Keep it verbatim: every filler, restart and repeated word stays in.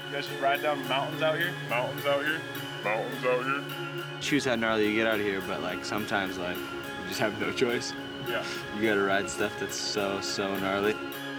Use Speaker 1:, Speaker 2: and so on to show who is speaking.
Speaker 1: You guys just ride down mountains out here? Mountains out here? Mountains out here?
Speaker 2: Choose how gnarly you get out here, but like sometimes like you just have no choice.
Speaker 1: Yeah.
Speaker 2: You gotta ride stuff that's so, so gnarly.